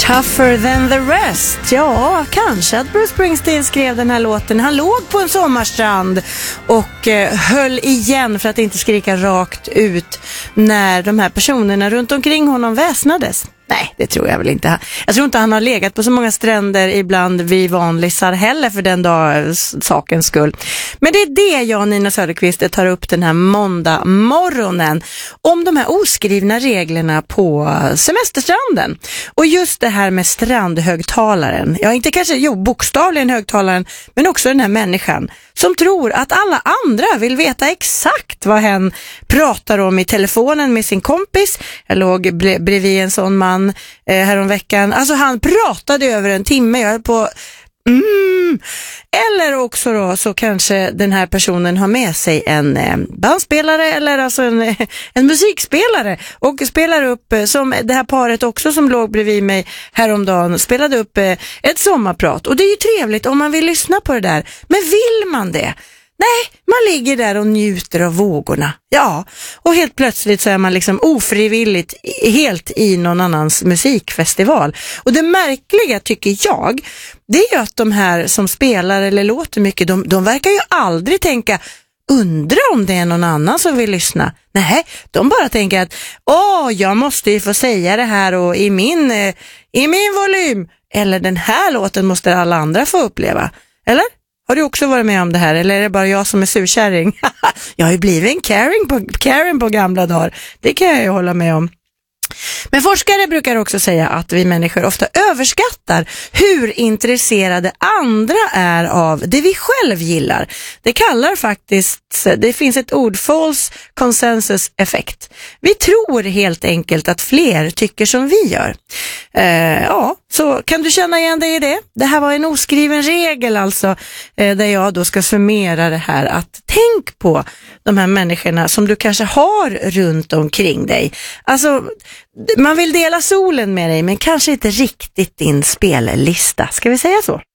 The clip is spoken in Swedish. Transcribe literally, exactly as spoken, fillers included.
Tougher than the rest. Ja, kanske att Bruce Springsteen skrev den här låten. Han låg på en sommarstrand och eh, höll igen för att inte skrika rakt ut när de här personerna runt omkring honom väsnades. Nej, det tror jag väl inte. Jag tror inte han har legat på så många stränder ibland vi vanlisar heller för den dag sakens skull. Men det är det jag och Nina Söderqvist tar upp den här måndag morgonen om de här oskrivna reglerna på semesterstranden. Och just det här med strandhögtalaren. Ja, inte kanske, jo, bokstavligen högtalaren, men också den här människan som tror att alla andra vill veta exakt vad hen pratar om i telefonen med sin kompis. Jag låg bredvid en sån man eh, häromveckan. Alltså han pratade över en timme. Jag höll på... Mm. Eller också då så kanske den här personen har med sig en eh, bandspelare eller alltså en, eh, en musikspelare och spelar upp eh, som det här paret också som låg bredvid mig häromdagen spelade upp eh, ett sommarprat. Och det är ju trevligt om man vill lyssna på det där. Men vill man det? Nej, man ligger där och njuter av vågorna. Ja, och helt plötsligt så är man liksom ofrivilligt helt i någon annans musikfestival. Och det märkliga tycker jag, det är ju att de här som spelar eller låter mycket, de, de verkar ju aldrig tänka, undra om det är någon annan som vill lyssna. Nej, de bara tänker att åh, jag måste ju få säga det här och i min, eh, i min volym. Eller den här låten måste alla andra få uppleva. Eller? Har du också varit med om det här? Eller är det bara jag som är surkärring? Jag har ju blivit en Karen på, Karen på gamla dagar. Det kan jag ju hålla med om. Men forskare brukar också säga att vi människor ofta överskattar hur intresserade andra är av det vi själv gillar. Det kallar faktiskt, det finns ett ord, false consensus effekt. Vi tror helt enkelt att fler tycker som vi gör. Eh, ja, så kan du känna igen dig i det? Det här var en oskriven regel alltså, eh, där jag då ska summera det här att tänk på de här människorna som du kanske har runt omkring dig. Alltså, man vill dela solen med dig men kanske inte riktigt din spellista. Ska vi säga så?